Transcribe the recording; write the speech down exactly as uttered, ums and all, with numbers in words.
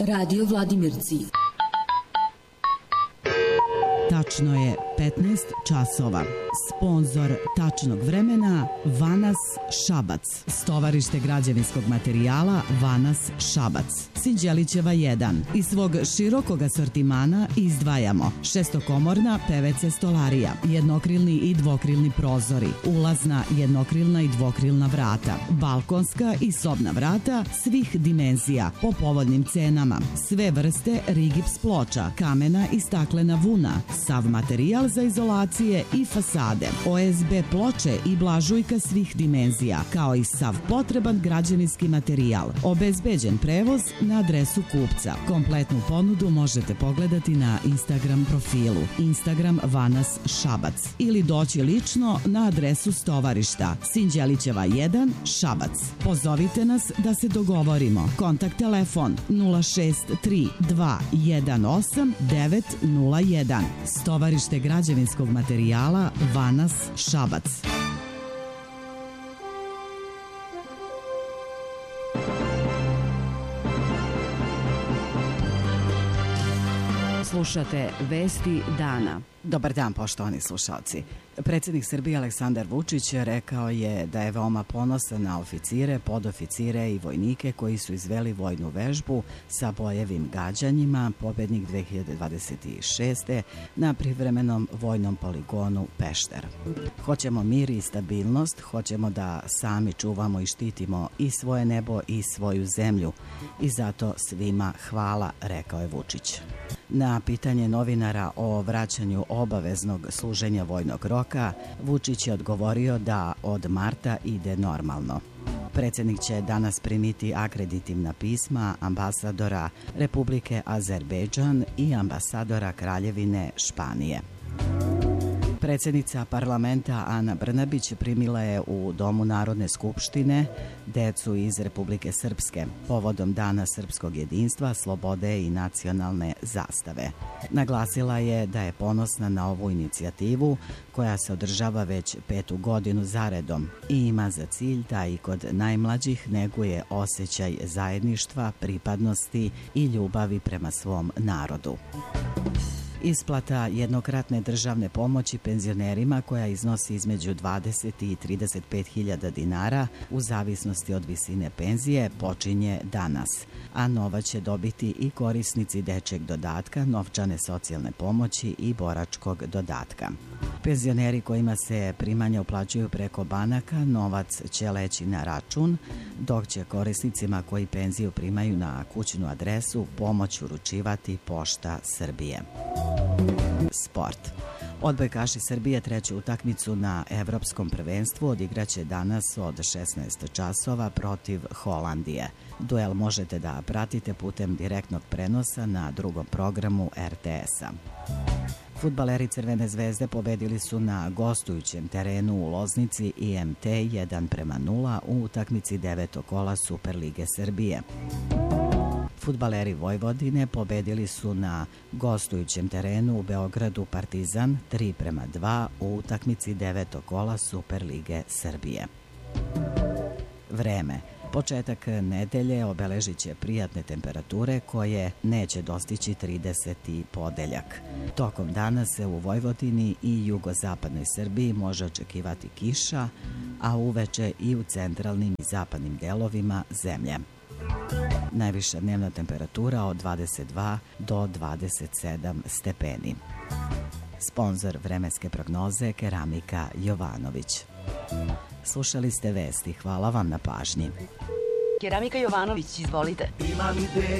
Radio Vladimirci. Tačno je petnaest časova. Sponzor tačnog vremena Vanas Šabac. Stovarište građevinskog materijala Vanas Šabac. Sinđelićeva jedan. Iz svog širokog asortimana izdvajamo šestokomorna P V C stolarija, jednokrilni i dvokrilni prozori, ulazna jednokrilna i dvokrilna vrata, balkonska i sobna vrata svih dimenzija po povoljnim cenama, sve vrste rigips ploča, kamena i staklena vuna, sav materijal za izolacije i fasade, O S B ploče i blažujka svih dimenzija, kao i sav potreban građevinski materijal. Obezbeđen prevoz na adresu kupca. Kompletnu ponudu možete pogledati na Instagram profilu Instagram Vanas Šabac ili doći lično na adresu stovarišta Sinđelićeva jedan Šabac. Pozovite nas da se dogovorimo. Kontakt telefon nula šest tri dva jedan osam devet nula jedan. Stovarište građevinskog materijala Vanas Šabac. Slušate Vesti dana. Dobar dan, poštovani slušalci. Predsjednik Srbije Aleksandar Vučić rekao je da je veoma ponosan na oficire, podoficire i vojnike koji su izveli vojnu vežbu sa bojevim gađanjima, pobednik dve hiljade dvadeset šeste. na privremenom vojnom poligonu Pešter. Hoćemo mir i stabilnost, hoćemo da sami čuvamo i štitimo i svoje nebo i svoju zemlju i zato svima hvala, rekao je Vučić. Na pitanje novinara o vraćanju obaveznog služenja vojnog roka, Vučić je odgovorio da od marta ide normalno. Predsjednik će danas primiti akreditivna pisma ambasadora Republike Azerbejdžan i ambasadora Kraljevine Španije. Predsjednica parlamenta Ana Brnabić primila je u Domu Narodne skupštine decu iz Republike Srpske povodom Dana srpskog jedinstva, slobode i nacionalne zastave. Naglasila je da je ponosna na ovu inicijativu koja se održava već petu godinu zaredom i ima za cilj da i kod najmlađih neguje osjećaj zajedništva, pripadnosti i ljubavi prema svom narodu. Isplata jednokratne državne pomoći penzionerima koja iznosi između dvadeset i trideset pet hiljada dinara u zavisnosti od visine penzije počinje danas, a novac će dobiti i korisnici dečjeg dodatka, novčane socijalne pomoći i boračkog dodatka. Penzioneri kojima se primanja uplaćuju preko banaka, novac će leći na račun, dok će korisnicima koji penziju primaju na kućnu adresu pomoć uručivati Pošta Srbije. Sport. Odbojkaši Srbije treću utakmicu na Evropskom prvenstvu odigraće danas od šesnaest časova protiv Holandije. Duel možete da pratite putem direktnog prenosa na drugom programu R T S-a. Fudbaleri Crvene zvezde pobedili su na gostujućem terenu u Loznici I M T jedan prema nula u utakmici devetog kola Superlige Srbije. Fudbaleri Vojvodine pobedili su na gostujućem terenu u Beogradu Partizan tri prema dva u utakmici devetog kola Superlige Srbije. Vreme. Početak nedelje obeležit će prijatne temperature koje neće dostići trideseti podeljak. Tokom dana se u Vojvodini i jugozapadnoj Srbiji može očekivati kiša, a uveče i u centralnim i zapadnim delovima zemlje. Najviša dnevna temperatura od dvadeset dva do dvadeset sedam stepeni. Sponzor vremenske prognoze Keramika Jovanović. Slušali ste vesti, hvala vam na pažnji. Keramika Jovanović, izvolite.